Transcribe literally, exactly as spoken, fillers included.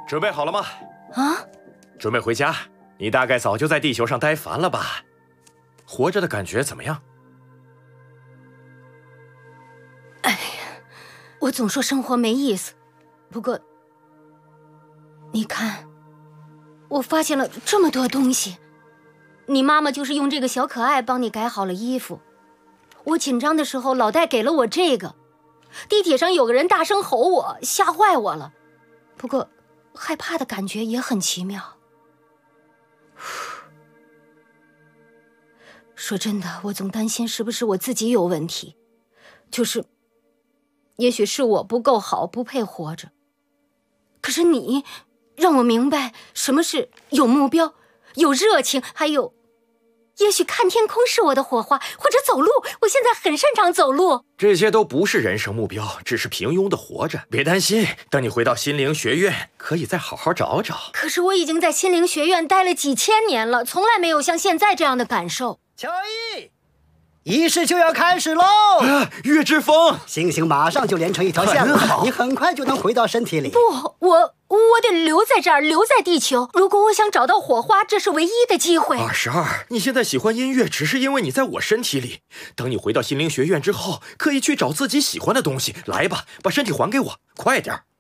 准备好了吗？ 啊？ 准备回家？你大概早就在地球上待烦了吧？活着的感觉怎么样？ 哎呀，我总说生活没意思，不过，你看，我发现了这么多东西。你妈妈就是用这个小可爱帮你改好了衣服。我紧张的时候，老戴给了我这个。地铁上有个人大声吼我，吓坏我了。不过，害怕的感觉也很奇妙。说真的，我总担心是不是我自己有问题，就是，也许是我不够好，不配活着。可是你，让我明白什么是有目标、有热情，还有。也许看天空是我的火花，或者走路，我现在很擅长走路。 这些都不是人生目标，只是平庸的活着。别担心，等你回到心灵学院，可以再好好找找。 可是我已经在心灵学院待了几千年了，从来没有像现在这样的感受。 乔伊，仪式就要开始喽！ 啊，月之风， 星星马上就连成一条线了，你很快就能回到身体里。 不，我我得留在这儿，留在地球。如果我想找到火花，这是唯一的机会。 二十二，你现在喜欢音乐，只是因为你在我身体里。等你回到心灵学院之后，可以去找自己喜欢的东西。来吧，把身体还给我，快点。